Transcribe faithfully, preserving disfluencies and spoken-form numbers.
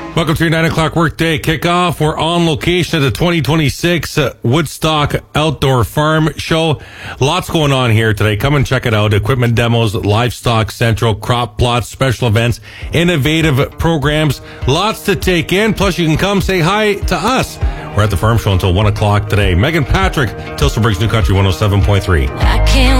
Welcome to your nine o'clock workday kickoff. We're on location at the twenty twenty-six uh, Woodstock Outdoor Farm Show. Lots going on here today. Come and check it out. Equipment demos, livestock central, crop plots, special events, innovative programs. Lots to take in. Plus, you can come say hi to us. We're at the farm show until one o'clock today. Megan Patrick, Tilson Briggs New Country one oh seven point three. I can't